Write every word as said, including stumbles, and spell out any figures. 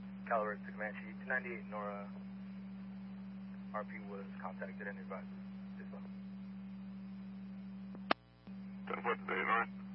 Caliber to Comanche, two ninety-eight Nora, R P was contacted and advised. ten foot today, North.